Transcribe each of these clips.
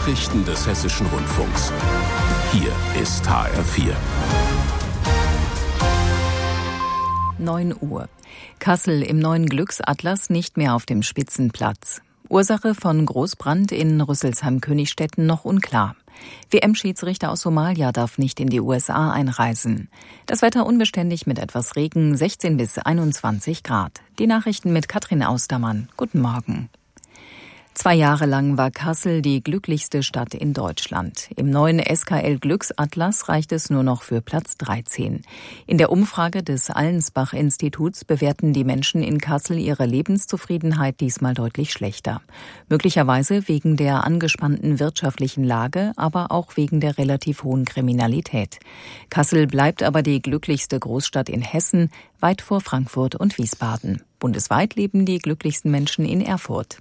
Nachrichten des Hessischen Rundfunks. Hier ist HR4. 9 Uhr. Kassel im neuen Glücksatlas nicht mehr auf dem Spitzenplatz. Ursache von Großbrand in Rüsselsheim-Königstetten noch unklar. WM-Schiedsrichter aus Somalia darf nicht in die USA einreisen. Das Wetter unbeständig mit etwas Regen, 16 bis 21 Grad. Die Nachrichten mit Katrin Austermann. Guten Morgen. 2 Jahre lang war Kassel die glücklichste Stadt in Deutschland. Im neuen SKL-Glücksatlas reicht es nur noch für Platz 13. In der Umfrage des Allensbach-Instituts bewerten die Menschen in Kassel ihre Lebenszufriedenheit diesmal deutlich schlechter. Möglicherweise wegen der angespannten wirtschaftlichen Lage, aber auch wegen der relativ hohen Kriminalität. Kassel bleibt aber die glücklichste Großstadt in Hessen, weit vor Frankfurt und Wiesbaden. Bundesweit leben die glücklichsten Menschen in Erfurt.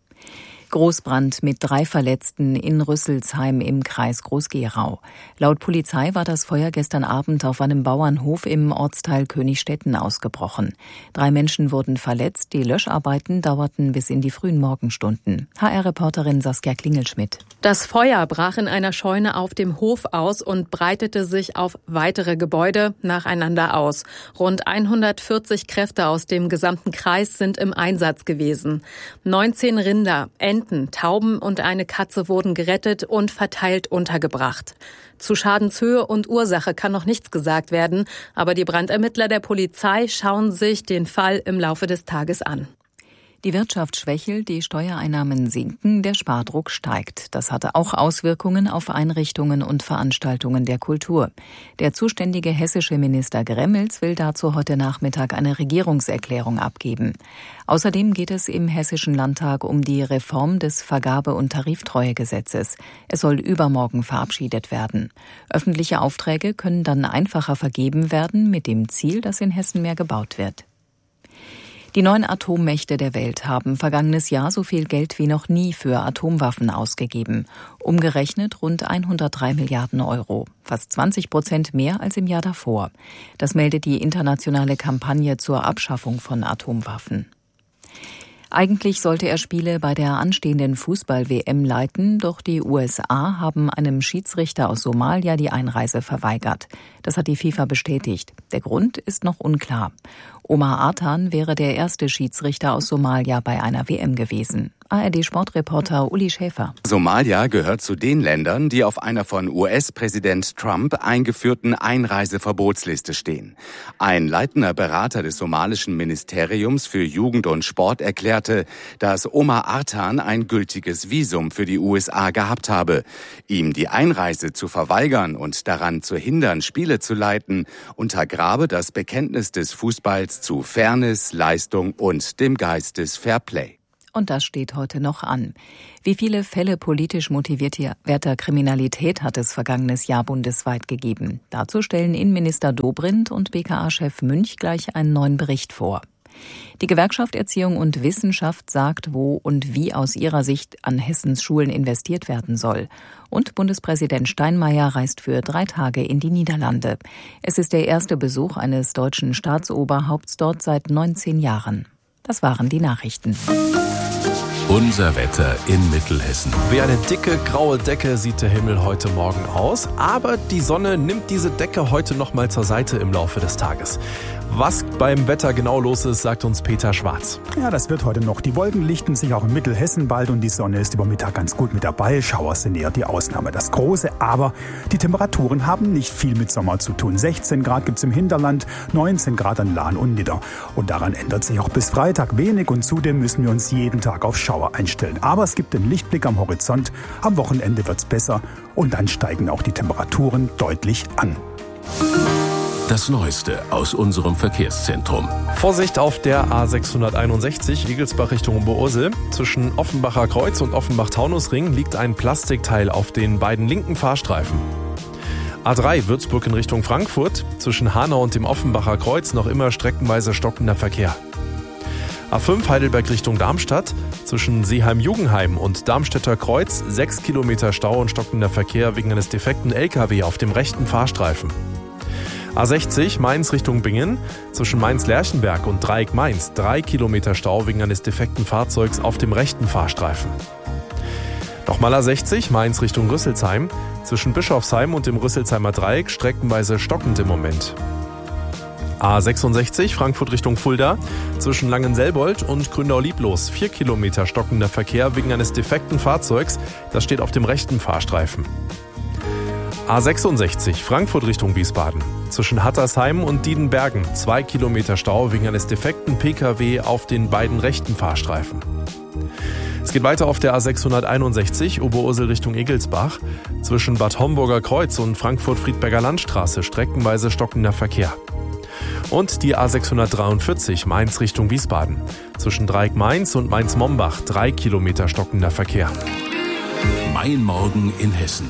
Großbrand mit 3 Verletzten in Rüsselsheim im Kreis Groß-Gerau. Laut Polizei war das Feuer gestern Abend auf einem Bauernhof im Ortsteil Königstetten ausgebrochen. 3 Menschen wurden verletzt, die Löscharbeiten dauerten bis in die frühen Morgenstunden. HR-Reporterin Saskia Klingelschmidt. Das Feuer brach in einer Scheune auf dem Hof aus und breitete sich auf weitere Gebäude nacheinander aus. Rund 140 Kräfte aus dem gesamten Kreis sind im Einsatz gewesen. 19 Rinder, Enten, Tauben und eine Katze wurden gerettet und verteilt untergebracht. Zu Schadenshöhe und Ursache kann noch nichts gesagt werden, aber die Brandermittler der Polizei schauen sich den Fall im Laufe des Tages an. Die Wirtschaft schwächelt, die Steuereinnahmen sinken, der Spardruck steigt. Das hatte auch Auswirkungen auf Einrichtungen und Veranstaltungen der Kultur. Der zuständige hessische Minister Gremmels will dazu heute Nachmittag eine Regierungserklärung abgeben. Außerdem geht es im Hessischen Landtag um die Reform des Vergabe- und Tariftreuegesetzes. Es soll übermorgen verabschiedet werden. Öffentliche Aufträge können dann einfacher vergeben werden, mit dem Ziel, dass in Hessen mehr gebaut wird. Die 9 Atommächte der Welt haben vergangenes Jahr so viel Geld wie noch nie für Atomwaffen ausgegeben. Umgerechnet rund 103 Milliarden Euro. Fast 20% mehr als im Jahr davor. Das meldet die internationale Kampagne zur Abschaffung von Atomwaffen. Eigentlich sollte er Spiele bei der anstehenden Fußball-WM leiten, doch die USA haben einem Schiedsrichter aus Somalia die Einreise verweigert. Das hat die FIFA bestätigt. Der Grund ist noch unklar. Omar Artan wäre der erste Schiedsrichter aus Somalia bei einer WM gewesen. ARD-Sportreporter Uli Schäfer. Somalia gehört zu den Ländern, die auf einer von US-Präsident Trump eingeführten Einreiseverbotsliste stehen. Ein leitender Berater des somalischen Ministeriums für Jugend und Sport erklärte, dass Omar Artan ein gültiges Visum für die USA gehabt habe. Ihm die Einreise zu verweigern und daran zu hindern, Spiele zu leiten, untergrabe das Bekenntnis des Fußballs zu Fairness, Leistung und dem Geist des Fairplay. Und das steht heute noch an. Wie viele Fälle politisch motivierter Kriminalität hat es vergangenes Jahr bundesweit gegeben? Dazu stellen Innenminister Dobrindt und BKA-Chef Münch gleich einen neuen Bericht vor. Die Gewerkschaft Erziehung und Wissenschaft sagt, wo und wie aus ihrer Sicht an Hessens Schulen investiert werden soll. Und Bundespräsident Steinmeier reist für 3 Tage in die Niederlande. Es ist der erste Besuch eines deutschen Staatsoberhaupts dort seit 19 Jahren. Das waren die Nachrichten. Unser Wetter in Mittelhessen. Wie eine dicke graue Decke sieht der Himmel heute Morgen aus, aber die Sonne nimmt diese Decke heute noch mal zur Seite im Laufe des Tages. Was beim Wetter genau los ist, sagt uns Peter Schwarz. Ja, das wird heute noch. Die Wolken lichten sich auch in Mittelhessen bald und die Sonne ist über Mittag ganz gut mit dabei. Schauer sind eher die Ausnahme. Das Große, aber die Temperaturen haben nicht viel mit Sommer zu tun. 16 Grad gibt's im Hinterland, 19 Grad an Lahn und Nidda. Und daran ändert sich auch bis Freitag wenig und zudem müssen wir uns jeden Tag auf Schauer einstellen. Aber es gibt den Lichtblick am Horizont. Am Wochenende wird's besser und dann steigen auch die Temperaturen deutlich an. Das Neueste aus unserem Verkehrszentrum. Vorsicht auf der A661 Igelsbach Richtung Oberursel. Zwischen Offenbacher Kreuz und Offenbach-Taunusring liegt ein Plastikteil auf den beiden linken Fahrstreifen. A3 Würzburg in Richtung Frankfurt. Zwischen Hanau und dem Offenbacher Kreuz noch immer streckenweise stockender Verkehr. A5 Heidelberg Richtung Darmstadt. Zwischen Seeheim-Jugenheim und Darmstädter Kreuz 6 Kilometer Stau und stockender Verkehr wegen eines defekten LKW auf dem rechten Fahrstreifen. A60 Mainz Richtung Bingen, zwischen Mainz-Lerchenberg und Dreieck Mainz 3 Kilometer Stau wegen eines defekten Fahrzeugs auf dem rechten Fahrstreifen. Nochmal A60, Mainz Richtung Rüsselsheim. Zwischen Bischofsheim und dem Rüsselsheimer Dreieck streckenweise stockend im Moment. A66, Frankfurt Richtung Fulda. Zwischen Langenselbold und Gründau-Lieblos 4 Kilometer stockender Verkehr wegen eines defekten Fahrzeugs. Das steht auf dem rechten Fahrstreifen. A66, Frankfurt Richtung Wiesbaden. Zwischen Hattersheim und Diedenbergen 2 Kilometer Stau wegen eines defekten Pkw auf den beiden rechten Fahrstreifen. Es geht weiter auf der A661, Oberursel Richtung Egelsbach. Zwischen Bad Homburger Kreuz und Frankfurt-Friedberger Landstraße streckenweise stockender Verkehr. Und die A643, Mainz Richtung Wiesbaden. Zwischen Dreieck-Mainz und Mainz-Mombach 3 Kilometer stockender Verkehr. Mein Morgen in Hessen.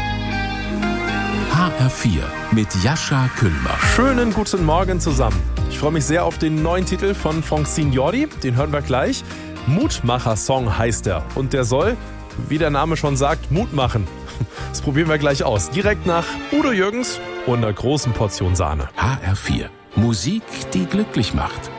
HR4 mit Jascha Kühlbach. Schönen guten Morgen zusammen. Ich freue mich sehr auf den neuen Titel von Francine Jordi. Den hören wir gleich. Mutmacher-Song heißt er. Und der soll, wie der Name schon sagt, Mut machen. Das probieren wir gleich aus. Direkt nach Udo Jürgens und einer großen Portion Sahne. HR4. Musik, die glücklich macht.